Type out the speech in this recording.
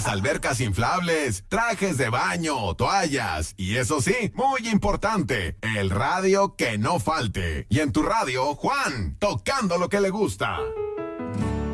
albercas inflables, trajes de baño, toallas y eso sí, muy importante, el radio que no falte. Y en tu radio, Juan, tocando lo que le gusta.